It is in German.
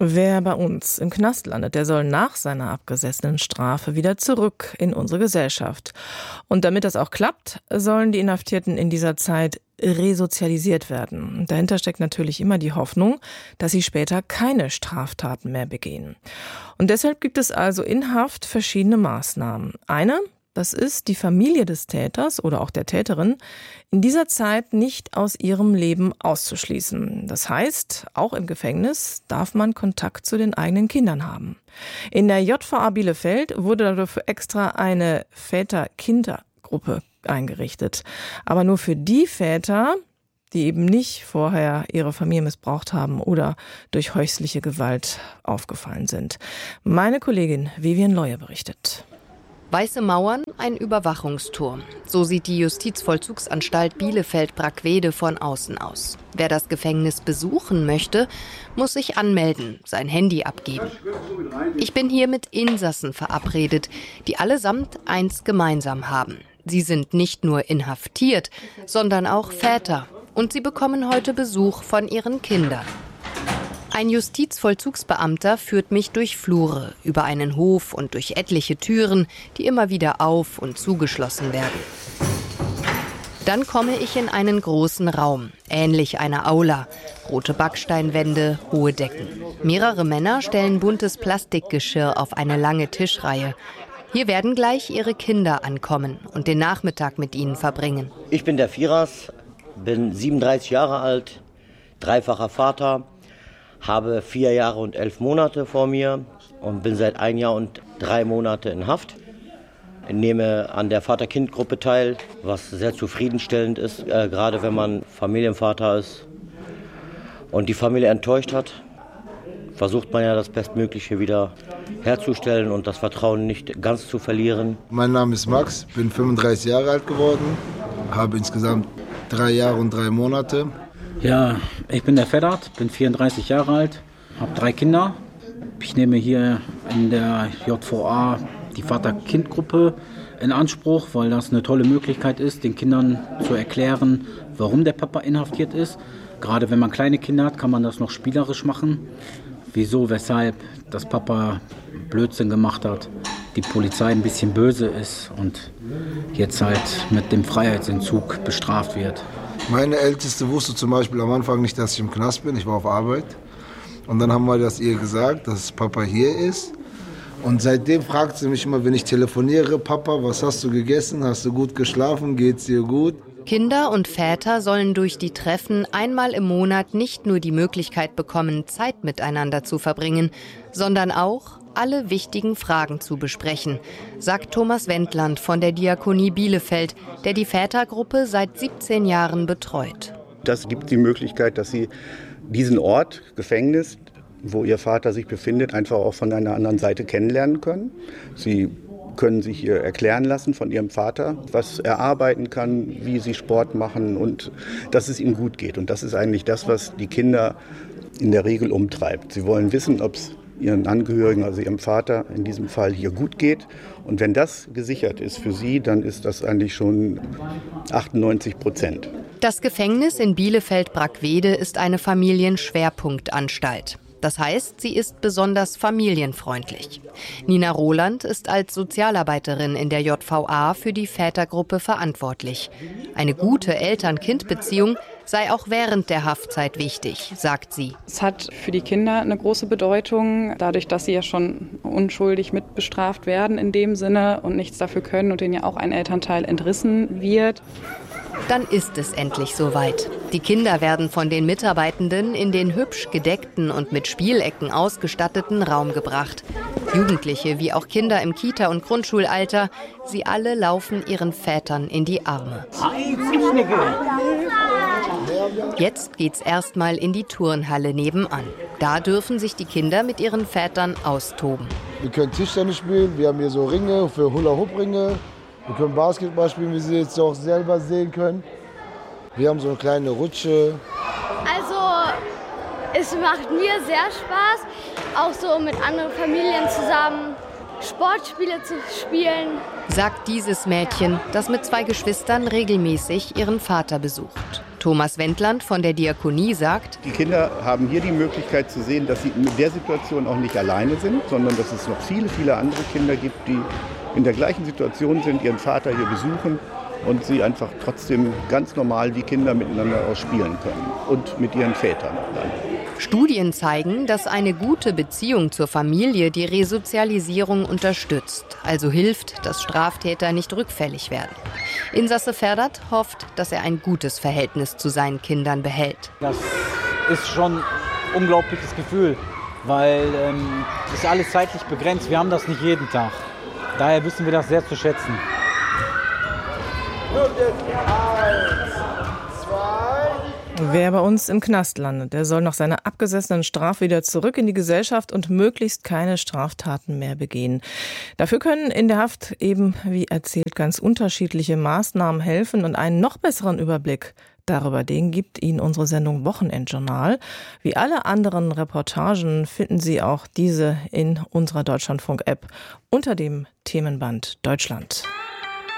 Wer bei uns im Knast landet, der soll nach seiner abgesessenen Strafe wieder zurück in unsere Gesellschaft. Und damit das auch klappt, sollen die Inhaftierten in dieser Zeit resozialisiert werden. Und dahinter steckt natürlich immer die Hoffnung, dass sie später keine Straftaten mehr begehen. Und deshalb gibt es also in Haft verschiedene Maßnahmen. Eine, das ist, die Familie des Täters oder auch der Täterin in dieser Zeit nicht aus ihrem Leben auszuschließen. Das heißt, auch im Gefängnis darf man Kontakt zu den eigenen Kindern haben. In der JVA Bielefeld wurde dafür extra eine Väter-Kinder-Gruppe eingerichtet. Aber nur für die Väter, die eben nicht vorher ihre Familie missbraucht haben oder durch häusliche Gewalt aufgefallen sind. Meine Kollegin Vivian Leue berichtet. Weiße Mauern, ein Überwachungsturm. So sieht die Justizvollzugsanstalt Bielefeld-Brackwede von außen aus. Wer das Gefängnis besuchen möchte, muss sich anmelden, sein Handy abgeben. Ich bin hier mit Insassen verabredet, die allesamt eins gemeinsam haben. Sie sind nicht nur inhaftiert, sondern auch Väter. Und sie bekommen heute Besuch von ihren Kindern. Ein Justizvollzugsbeamter führt mich durch Flure, über einen Hof und durch etliche Türen, die immer wieder auf- und zugeschlossen werden. Dann komme ich in einen großen Raum, ähnlich einer Aula. Rote Backsteinwände, hohe Decken. Mehrere Männer stellen buntes Plastikgeschirr auf eine lange Tischreihe. Hier werden gleich ihre Kinder ankommen und den Nachmittag mit ihnen verbringen. Ich bin der Firas, bin 37 Jahre alt, dreifacher Vater. Habe 4 Jahre und 11 Monate vor mir und bin seit 1 Jahr und 3 Monate in Haft. Ich nehme an der Vater-Kind-Gruppe teil, was sehr zufriedenstellend ist, gerade wenn man Familienvater ist und die Familie enttäuscht hat. Versucht man ja das Bestmögliche wieder herzustellen und das Vertrauen nicht ganz zu verlieren. Mein Name ist Max, bin 35 Jahre alt geworden, habe insgesamt 3 Jahre und 3 Monate. Ja, ich bin der Vedat, bin 34 Jahre alt, habe 3 Kinder. Ich nehme hier in der JVA die Vater-Kind-Gruppe in Anspruch, weil das eine tolle Möglichkeit ist, den Kindern zu erklären, warum der Papa inhaftiert ist. Gerade wenn man kleine Kinder hat, kann man das noch spielerisch machen. Wieso, weshalb das Papa Blödsinn gemacht hat, die Polizei ein bisschen böse ist und jetzt halt mit dem Freiheitsentzug bestraft wird. Meine Älteste wusste zum Beispiel am Anfang nicht, dass ich im Knast bin. Ich war auf Arbeit. Und dann haben wir das ihr gesagt, dass Papa hier ist. Und seitdem fragt sie mich immer, wenn ich telefoniere, Papa, was hast du gegessen? Hast du gut geschlafen? Geht's dir gut? Kinder und Väter sollen durch die Treffen einmal im Monat nicht nur die Möglichkeit bekommen, Zeit miteinander zu verbringen, sondern auch alle wichtigen Fragen zu besprechen, sagt Thomas Wendland von der Diakonie Bielefeld, der die Vätergruppe seit 17 Jahren betreut. Das gibt die Möglichkeit, dass Sie diesen Ort, Gefängnis, wo Ihr Vater sich befindet, einfach auch von einer anderen Seite kennenlernen können. Sie können sich hier erklären lassen von Ihrem Vater, was er arbeiten kann, wie Sie Sport machen und dass es ihm gut geht. Und das ist eigentlich das, was die Kinder in der Regel umtreibt. Sie wollen wissen, ob es ihren Angehörigen, also ihrem Vater in diesem Fall, hier gut geht. Und wenn das gesichert ist für sie, dann ist das eigentlich schon 98%. Das Gefängnis in Bielefeld-Brackwede ist eine Familienschwerpunktanstalt. Das heißt, sie ist besonders familienfreundlich. Nina Roland ist als Sozialarbeiterin in der JVA für die Vätergruppe verantwortlich. Eine gute Eltern-Kind-Beziehung sei auch während der Haftzeit wichtig, sagt sie. Es hat für die Kinder eine große Bedeutung, dadurch, dass sie ja schon unschuldig mitbestraft werden in dem Sinne und nichts dafür können und denen ja auch ein Elternteil entrissen wird. Dann ist es endlich soweit. Die Kinder werden von den Mitarbeitenden in den hübsch gedeckten und mit Spielecken ausgestatteten Raum gebracht. Jugendliche wie auch Kinder im Kita- und Grundschulalter, sie alle laufen ihren Vätern in die Arme. Jetzt geht's erstmal in die Turnhalle nebenan. Da dürfen sich die Kinder mit ihren Vätern austoben. Wir können Tischtennis spielen, wir haben hier so Ringe für Hula-Hoop-Ringe. Wir können Basketball spielen, wie Sie jetzt auch selber sehen können. Wir haben so eine kleine Rutsche. Also, es macht mir sehr Spaß, auch so mit anderen Familien zusammen Sportspiele zu spielen. Sagt dieses Mädchen, das mit 2 Geschwistern regelmäßig ihren Vater besucht. Thomas Wendland von der Diakonie sagt: Die Kinder haben hier die Möglichkeit zu sehen, dass sie in der Situation auch nicht alleine sind, sondern dass es noch viele, viele andere Kinder gibt, die in der gleichen Situation sind, ihren Vater hier besuchen und sie einfach trotzdem ganz normal wie Kinder miteinander auch spielen können und mit ihren Vätern dann. Studien zeigen, dass eine gute Beziehung zur Familie die Resozialisierung unterstützt, also hilft, dass Straftäter nicht rückfällig werden. Insasse Ferdat hofft, dass er ein gutes Verhältnis zu seinen Kindern behält. Das ist schon ein unglaubliches Gefühl, weil es ist alles zeitlich begrenzt. Wir haben das nicht jeden Tag. Daher wissen wir das sehr zu schätzen. Wer bei uns im Knast landet, der soll nach seiner abgesessenen Strafe wieder zurück in die Gesellschaft und möglichst keine Straftaten mehr begehen. Dafür können in der Haft eben, wie erzählt, ganz unterschiedliche Maßnahmen helfen und einen noch besseren Überblick darüber, den gibt Ihnen unsere Sendung Wochenendjournal. Wie alle anderen Reportagen finden Sie auch diese in unserer Deutschlandfunk-App unter dem Themenband Deutschland.